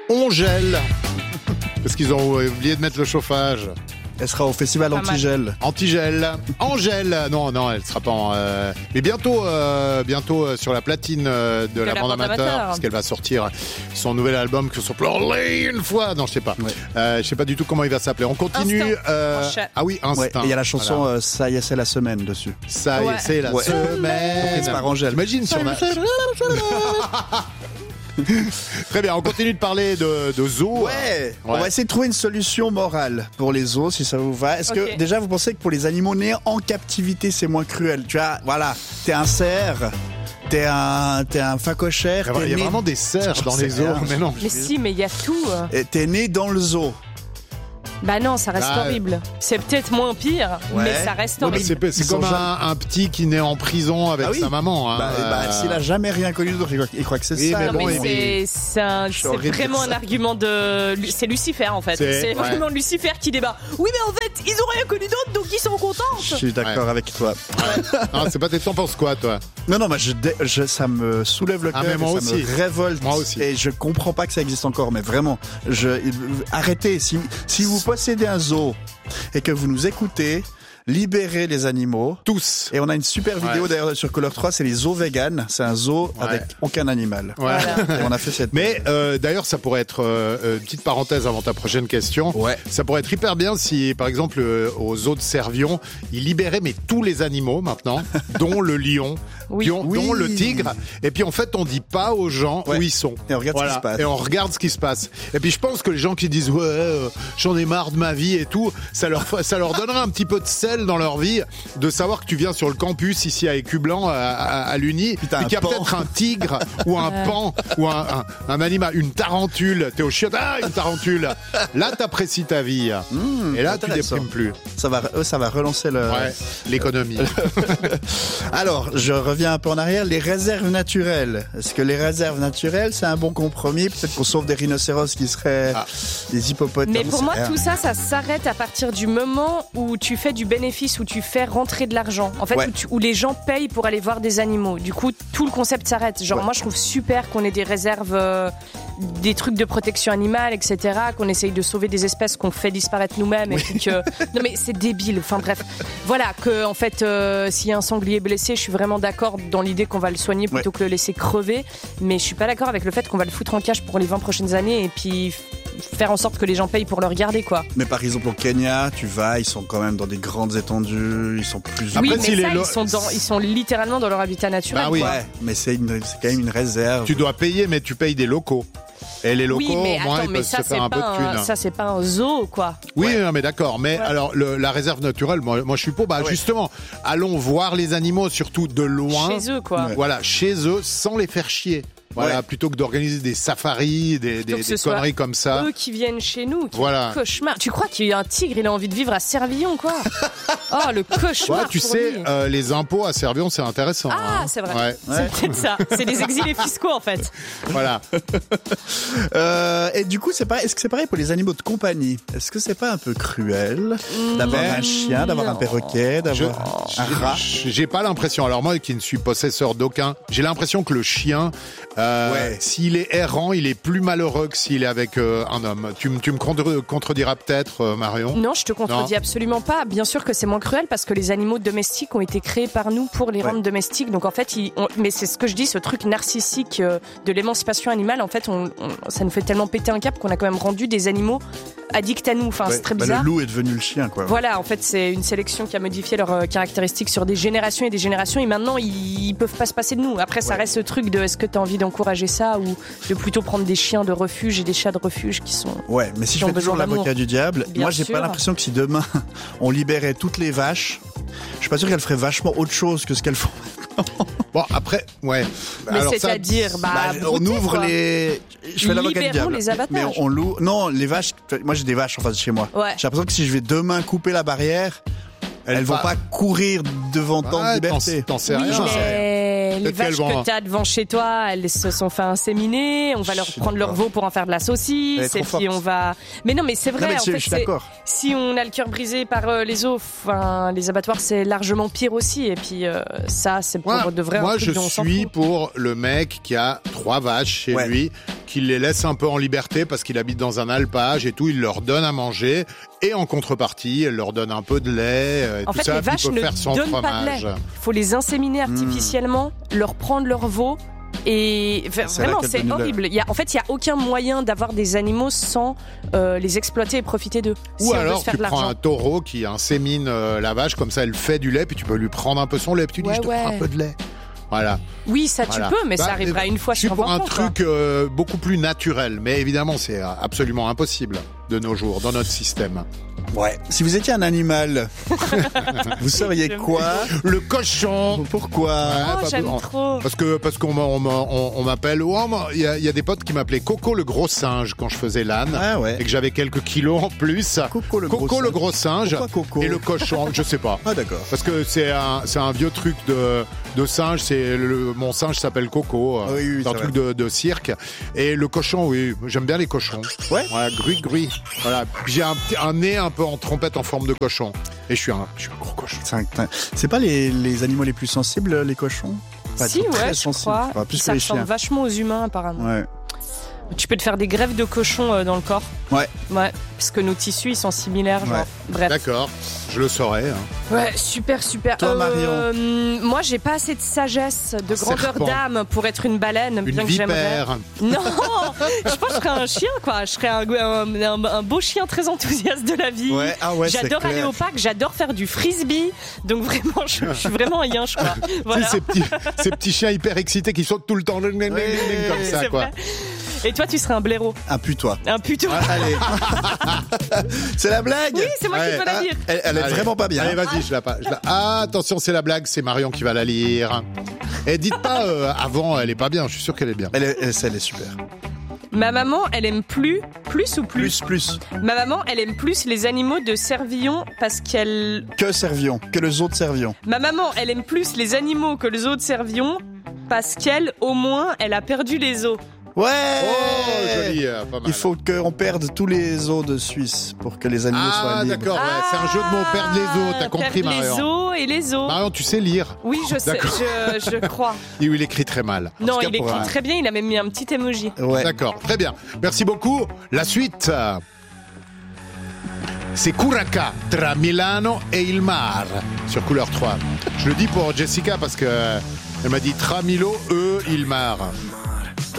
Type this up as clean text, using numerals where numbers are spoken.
on gèle. Parce qu'ils ont oublié de mettre le chauffage. Elle sera au festival Antigel. Antigel. Angèle. Non, elle sera pas en... Mais bientôt sur la platine de la bande amateur. Parce qu'elle va sortir son nouvel album que son plan une fois. Non, je sais pas. Ouais. Je sais pas du tout comment il va s'appeler. On continue. Ah oui, Instinct. Ouais, et il y a la chanson Ça y est, c'est la semaine dessus. Ça y est, c'est la semaine. C'est par Angèle. Imagine si on a... Très bien, on continue de parler de zoos. Ouais. On va essayer de trouver une solution morale pour les zoos, si ça vous va. Est-ce que déjà vous pensez que pour les animaux nés en captivité, c'est moins cruel? Tu vois, voilà, t'es un cerf, t'es un phacochère. Il y a vraiment des cerfs dans les zoos. Mais non. Mais si, mais il y a tout. Et t'es né dans le zoo. Bah non, ça reste horrible. C'est peut-être moins pire, mais ça reste horrible. C'est comme un petit qui naît en prison avec sa maman. Hein. S'il a jamais rien connu d'autre, il croit que c'est ça. C'est vraiment un argument de... C'est Lucifer en fait. C'est vraiment Lucifer qui débat. Oui, mais en fait, ils ont rien connu d'autre, donc ils sont contents. Je suis d'accord avec toi. Non, c'est pas... T'en penses quoi, toi? Non, ça me soulève le cœur, ça me révolte. Moi aussi. Et je comprends pas que ça existe encore, mais vraiment, arrêtez. Si vous possédez un zoo et que vous nous écoutez, libérez les animaux. Tous. Et on a une super vidéo d'ailleurs sur Color 3, c'est les zoos vegan. C'est un zoo avec aucun animal. Voilà. Et on a fait cette... Mais d'ailleurs, ça pourrait être une petite parenthèse avant ta prochaine question. Ouais. Ça pourrait être hyper bien si, par exemple, au zoo de Servion, ils libéraient tous les animaux maintenant, dont le lion, dont le tigre. Et puis en fait, on dit pas aux gens où ils sont. Et on regarde ce qui se passe. Et on regarde ce qui se passe. Et puis je pense que les gens qui disent j'en ai marre de ma vie et tout, ça leur donnera un petit peu de sel dans leur vie de savoir que tu viens sur le campus ici à Écublanc à l'Uni et qu'il y a peut-être un tigre ou un pan ou un animal, une tarentule. T'es au chiotte, une tarentule. Là, t'apprécies ta vie. Et là, tu déprimes plus. Ça va relancer l'économie. Alors, je reviens un peu en arrière. Les réserves naturelles. Est-ce que les réserves naturelles, c'est un bon compromis? Peut-être qu'on sauve des rhinocéros qui seraient des hippopotames. Mais pour moi, tout ça s'arrête à partir du moment où tu fais du bénéfice, où tu fais rentrer de l'argent. En fait, où les gens payent pour aller voir des animaux. Du coup, tout le concept s'arrête. Genre, moi, je trouve super qu'on ait des réserves, des trucs de protection animale, etc., qu'on essaye de sauver des espèces qu'on fait disparaître nous-mêmes. Et puis que... Non, mais c'est débile. Enfin, bref. Voilà, que, en fait, s'il y a un sanglier blessé, je suis vraiment d'accord dans l'idée qu'on va le soigner plutôt que le laisser crever. Mais je suis pas d'accord avec le fait qu'on va le foutre en cage pour les 20 prochaines années et puis faire en sorte que les gens payent pour le regarder, quoi. Mais par exemple, au Kenya, tu vas, ils sont quand même dans des grandes étendues, ils sont plus... Oui, après, ils sont littéralement dans leur habitat naturel. Bah oui. Ouais, mais c'est quand même une réserve. Tu dois payer, mais tu payes des locaux. Et les locaux, mais au moins, ils peuvent ça, se faire un peu de thunes. Ça, c'est pas un zoo, quoi. Oui, non, mais d'accord. Mais alors, la réserve naturelle, moi je suis pour. Justement, allons voir les animaux, surtout de loin. Chez eux, quoi. Voilà, chez eux, sans les faire chier. Voilà, plutôt que d'organiser des safaris, des conneries comme ça. Eux qui viennent chez nous, cauchemar. Tu crois qu'il y a un tigre, il a envie de vivre à Servion, quoi? Oh, le cauchemar. Ouais, tu sais, les impôts à Servion, c'est intéressant. Ah, c'est vrai. C'est peut-être ça. C'est des exilés fiscaux, en fait. Voilà. Et du coup, est-ce que c'est pareil pour les animaux de compagnie? Est-ce que c'est pas un peu cruel d'avoir un chien, d'avoir un perroquet, d'avoir un rat? J'ai pas l'impression. Alors moi, qui ne suis possesseur d'aucun, j'ai l'impression que le chien, s'il est errant, il est plus malheureux que s'il est avec un homme. Tu me contrediras peut-être, Marion? Non, je te contredis absolument pas. Bien sûr que c'est moins cruel parce que les animaux domestiques ont été créés par nous pour les rendre domestiques. Donc en fait, mais c'est ce que je dis, ce truc narcissique de l'émancipation animale, en fait, ça nous fait tellement péter un cap qu'on a quand même rendu des animaux addicts à nous. Enfin, c'est très bizarre. Le loup est devenu le chien, quoi. Voilà, en fait, c'est une sélection qui a modifié leurs caractéristiques sur des générations et des générations. Et maintenant, ils peuvent pas se passer de nous. Après, ça reste ce truc de est-ce que tu as envie d'encourager ça ou de plutôt prendre des chiens de refuge et des chats de refuge qui sont... Ouais, mais si je fais toujours l'avocat du diable, moi, j'ai pas l'impression que si demain, on libérait toutes les vaches, je suis pas sûr qu'elles feraient vachement autre chose que ce qu'elles font maintenant. Bon, après, Mais alors c'est-à-dire, on ouvre les... Je fais l'avocat du diable. Les abattages. Mais on loue... Non, les vaches... Moi, j'ai des vaches en face de chez moi. Ouais. J'ai l'impression que si je vais demain couper la barrière, elles vont pas courir devant tant de liberté. T'en sais rien. Mais les vaches que t'as devant chez toi, elles se sont fait inséminer. On va leur prendre leur veau pour en faire de la saucisse. Et puis on va... Mais non, mais c'est vrai. En fait, si on a le cœur brisé par les os, les abattoirs, c'est largement pire aussi. Et puis ça, c'est pour de vrai. Moi, je suis pour le mec qui a 3 vaches chez lui, il les laisse un peu en liberté parce qu'il habite dans un alpage et tout. Il leur donne à manger et en contrepartie, elle leur donne un peu de lait. En fait, les vaches ne donnent pas de lait. Il faut les inséminer artificiellement, leur prendre leur veau. Et vraiment, c'est horrible. Il y a aucun moyen d'avoir des animaux sans les exploiter et profiter d'eux. Ou alors, tu prends un taureau qui insémine la vache, comme ça, elle fait du lait, puis tu peux lui prendre un peu son lait, puis tu dis, je te prends un peu de lait. Voilà. Oui, ça tu peux, mais ça arrivera une fois sur 20 ans. C'est pour un truc beaucoup plus naturel, mais évidemment, c'est absolument impossible de nos jours, dans notre système. Ouais. Si vous étiez un animal, vous seriez quoi? Le cochon. Pourquoi? J'aime trop. Parce qu'on m'appelle. Il y a des potes qui m'appelaient Coco le gros singe quand je faisais l'âne et que j'avais quelques kilos en plus. Coco le gros singe. Pourquoi Coco? Et le cochon, je sais pas. Ah d'accord. Parce que c'est un vieux truc de singe. Mon singe s'appelle Coco. Oui, c'est un truc de cirque. Et le cochon, oui, j'aime bien les cochons. Ouais. Voilà, gris. Voilà. J'ai un nez un peu en trompette en forme de cochon. Et je suis un gros cochon. C'est pas les animaux les plus sensibles, les cochons? Si, ouais, je crois. Plus ça ressemble vachement aux humains, apparemment. Ouais. Tu peux te faire des greffes de cochon dans le corps. Ouais. Parce que nos tissus, ils sont similaires, genre. Bref. D'accord, je le saurais. Ouais, super. Toi, Marion. Moi, j'ai pas assez de sagesse, de grandeur d'âme pour être une baleine, bien que j'aimerais. Non, je pense que je serais un chien, quoi. Je serais un beau chien très enthousiaste de la vie. Ouais, j'adore aller au parc, j'adore faire du frisbee. Donc vraiment, je suis vraiment un yinche, quoi. Voilà. Tu sais, ces petits chiens hyper excités qui sautent tout le temps, comme ça, quoi. Vrai. Et toi, tu serais un blaireau. Un putois. Allez. C'est la blague? Oui, c'est moi qui peux la dire. Elle est vraiment pas bien. Allez, vas-y, je la. Ah, attention, c'est la blague, c'est Marion qui va la lire. Et dites pas avant, elle est pas bien, je suis sûr qu'elle est bien. Elle est super. Ma maman, elle aime plus. Ma maman, elle aime plus les animaux de Servion parce qu'elle... Que Servion? Que le zoo de Servion? Ma maman, elle aime plus les animaux que le zoo de Servion parce qu'elle, au moins, elle a perdu les os. Ouais. Oh, joli, pas mal. Il faut qu'on perde tous les zoos de Suisse pour que les animaux soient libres. Ah, d'accord, ouais, c'est un jeu de mots, perdre les os, t'as compris, Marion. Les os et les os. Marion, tu sais lire? Oui, je sais, je crois. Il écrit très mal. Non, il écrit très bien, il a même mis un petit emoji. Ouais. D'accord, très bien. Merci beaucoup. La suite, c'est Curaca tra Milano et il Mar sur Couleur 3. Je le dis pour Jessica parce que elle m'a dit tra Milo, il Mar.